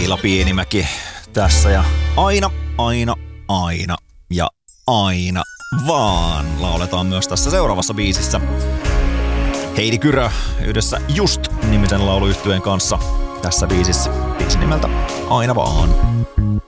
Niila Pienimäki tässä ja aina ja aina vaan lauletaan myös tässä seuraavassa biisissä. Heidi Kyrö yhdessä Just-nimisen lauluyhtyeen kanssa tässä biisissä. Biisin nimeltä Aina vaan.